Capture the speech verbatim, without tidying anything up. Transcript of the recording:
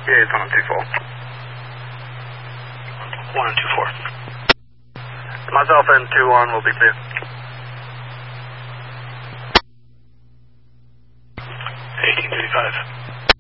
Yeah, it's one on two four. one on two four. Myself and two one will be clear. eighteen thirty-five.